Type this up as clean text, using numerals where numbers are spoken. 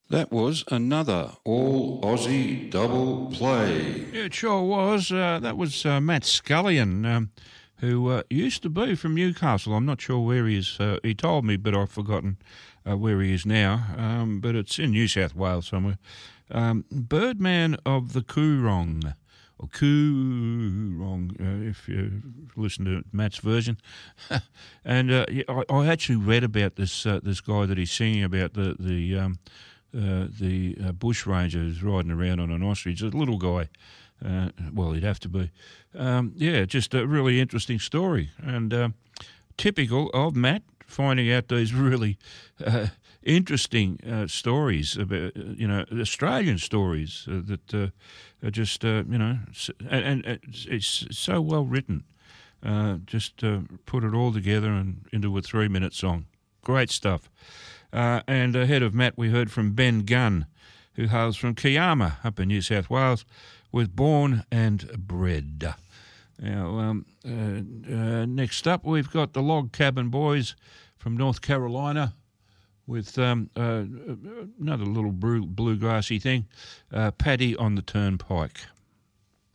That was another all Aussie double play. Yeah, it sure was. That was Matt Scullion, who used to be from Newcastle. I'm not sure where he is. He told me, but I've forgotten where he is now. But it's in New South Wales somewhere. Birdman of the Coorong, or Coorong, if you listen to Matt's version. And I actually read about this guy that he's singing about, the bushranger who's riding around on an ostrich, a little guy. Well, he'd have to be. Just a really interesting story, and typical of Matt, finding out these really interesting stories about, Australian stories that are just, and it's so well written. Just put it all together and into a 3-minute song. Great stuff. And ahead of Matt, we heard from Ben Gunn, who hails from Kiama up in New South Wales, with Born and Bred. Now, next up, we've got the Log Cabin Boys from North Carolina with another little bluegrassy thing, Paddy on the Turnpike.